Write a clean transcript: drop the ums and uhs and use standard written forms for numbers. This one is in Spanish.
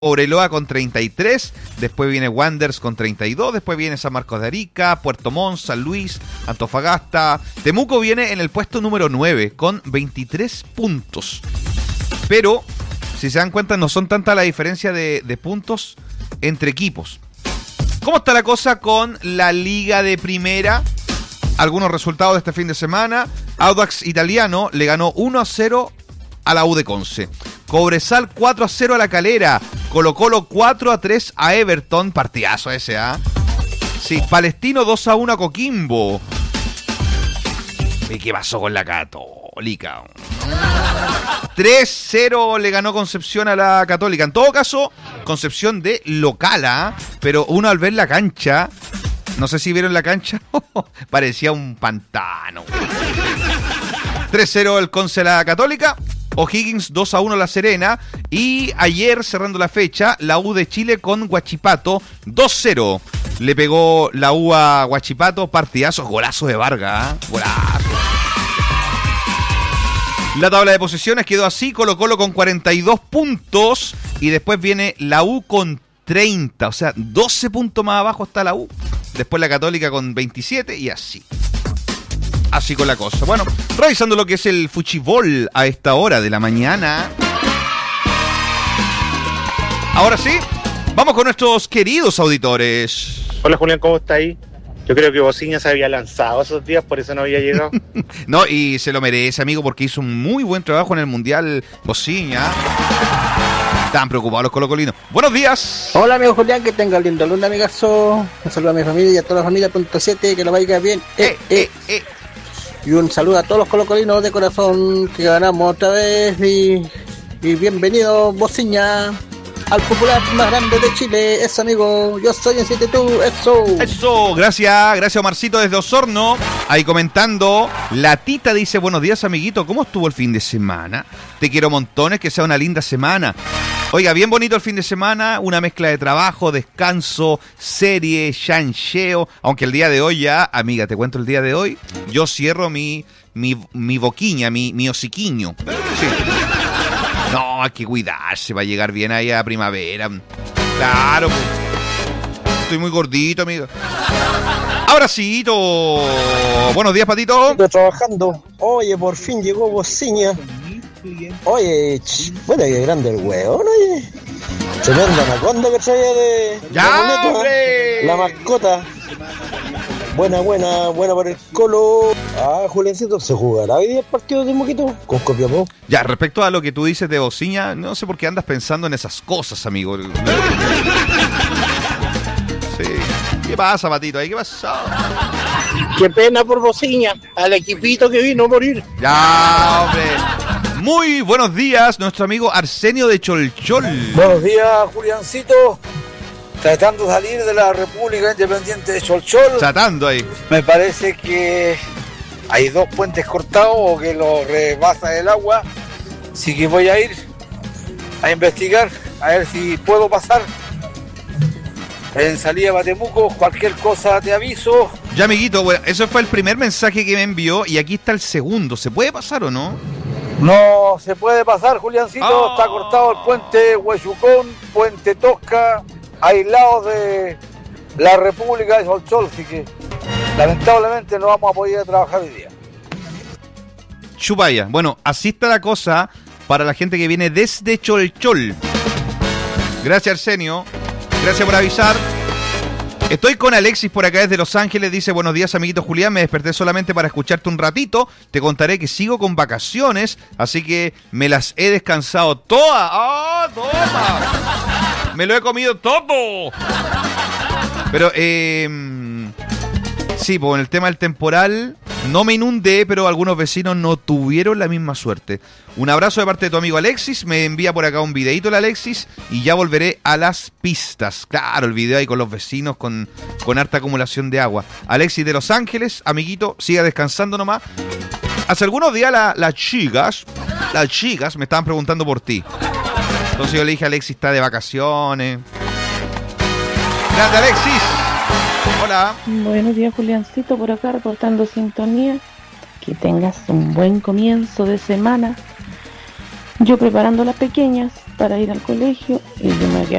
Cobreloa con 33, después viene Wanderers con 32, después viene San Marcos de Arica, Puerto Montt, San Luis, Antofagasta. Temuco viene en el puesto número 9 con 23 puntos. Pero, si se dan cuenta, no son tanta la diferencia de puntos entre equipos. ¿Cómo está la cosa con la Liga de Primera? Algunos resultados de este fin de semana. Audax Italiano le ganó 1-0 a la U de Conce. Cobresal 4-0 a La Calera. Colo-Colo 4-3 a Everton. Partidazo ese, ¿ah? Sí, Palestino 2-1 a Coquimbo. ¿Y qué pasó con la Católica? 3-0 le ganó Concepción a la Católica. En todo caso, Concepción de local, ¿ah? Pero uno al ver la cancha, no sé si vieron la cancha, parecía un pantano. 3-0 el Conce a la Católica. O'Higgins 2-1 La Serena. Y ayer, cerrando la fecha, la U de Chile con Huachipato 2-0. Le pegó la U a Huachipato. Partidazo, golazo de Vargas, ¿eh? Golazo. La tabla de posiciones quedó así: Colo-Colo con 42 puntos. Y después viene la U con 30. O sea, 12 puntos más abajo está la U. Después la Católica con 27 y así. Así con la cosa. Bueno, revisando lo que es el fuchibol a esta hora de la mañana. Ahora sí, vamos con nuestros queridos auditores. Hola Julián, ¿cómo está ahí? Yo creo que Bociña se había lanzado esos días, por eso no había llegado. No, y se lo merece, amigo, porque hizo un muy buen trabajo en el Mundial Bociña. Estaban preocupados los colocolinos. Buenos días. Hola amigo Julián, que tenga lindo lunes, amigazo. Un saludo a mi familia y a toda la familia .7, que lo vaya bien. Y un saludo a todos los colocolinos de corazón, que ganamos otra vez. Y bienvenido Bociña al popular más grande de Chile. Eso, amigo, yo soy en 7 tú, eso, gracias Omarcito desde Osorno, ahí comentando. La Tita dice: buenos días, amiguito, ¿cómo estuvo el fin de semana? Te quiero montones, que sea una linda semana. Oiga, bien bonito el fin de semana, una mezcla de trabajo, descanso, serie, chancheo. Aunque el día de hoy ya, amiga, te cuento el día de hoy, yo cierro mi boquiña, mi hociquiño. Sí. No, hay que cuidarse, va a llegar bien ahí a primavera. Claro, pues. Estoy muy gordito, amigo. Abracito. Buenos días, Patito. Estoy trabajando. Oye, por fin llegó Bociña. Oye, bueno, qué grande el hueón, oye. Tremenda anaconda que traía de ¡ya, hombre! La mascota. Buena por el Colo. Ah, Juliancito, ¿se jugará hoy día el partido de Moquito con Copiapó? Ya, respecto a lo que tú dices de Bociña, no sé por qué andas pensando en esas cosas, amigo. Sí. ¿Qué pasa, Patito? ¿Qué pasó? Qué pena por Bociña, al equipito que vino a morir. Ya, hombre. Muy buenos días, nuestro amigo Arsenio de Cholchol. Buenos días, Juliancito. Tratando de salir de la República Independiente de Cholchol. Tratando ahí. Me parece que hay 2 puentes cortados o que lo rebasa el agua. Así que voy a ir a investigar, a ver si puedo pasar. En salida a Temuco, cualquier cosa te aviso. Ya, amiguito, bueno, eso fue el primer mensaje que me envió y aquí está el segundo. ¿Se puede pasar o no? No se puede pasar, Juliancito. Está cortado el puente Huechucón, puente Tosca, aislados de la República de Cholchol, así que lamentablemente no vamos a poder trabajar hoy día. Chupaya. Bueno, así está la cosa para la gente que viene desde Cholchol. Gracias, Arsenio. Gracias por avisar. Estoy con Alexis por acá desde Los Ángeles. Dice: buenos días, amiguito Julián. Me desperté solamente para escucharte un ratito. Te contaré que sigo con vacaciones, así que me las he descansado todas. ¡Ah, toma! Me lo he comido todo. Pero, sí, pues en el tema del temporal no me inundé, pero algunos vecinos no tuvieron la misma suerte. Un abrazo de parte de tu amigo Alexis. Me envía por acá un videito el Alexis y ya volveré a las pistas. Claro, el video ahí con los vecinos con harta acumulación de agua. Alexis de Los Ángeles, amiguito, siga descansando nomás. Hace algunos días las chicas me estaban preguntando por ti. Entonces yo le dije: Alexis está de vacaciones. Grande, Alexis. Hola. Buenos días, Juliancito, por acá reportando sintonía. Que tengas un buen comienzo de semana. Yo preparando a las pequeñas para ir al colegio y yo me voy a quedar